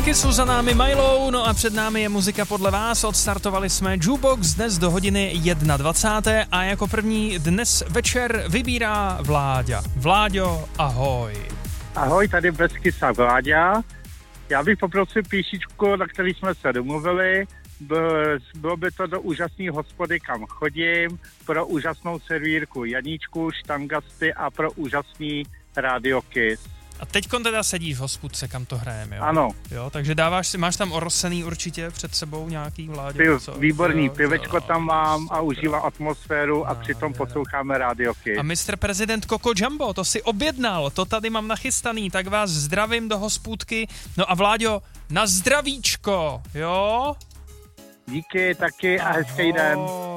Kissu, za námi Milo, no a před námi je muzika podle vás. Odstartovali jsme Jukebox dnes do hodiny 21. a jako první dnes večer vybírá Vláďa. Vláďo, ahoj. Ahoj, tady bez Kisa Vláďa. Já bych poprosil píšičku, na který jsme se domluvili. Bylo by to do úžasné hospody, kam chodím, pro úžasnou servírku Janíčku, štangasty a pro úžasný Radio Kiss. A teďkon teda sedíš v hospůdce, kam to hrajeme, jo? Ano. Jo, takže máš tam orosený určitě před sebou nějaký, Vláďo? Výborný, pivečko tam mám a užívám atmosféru a přitom posloucháme Radio Kiss. A Mr. Prezident Coco Jumbo, to si objednal, to tady mám nachystaný, tak vás zdravím do hospůdky. No a Vláďo, na zdravíčko, jo? Díky taky a hezký den.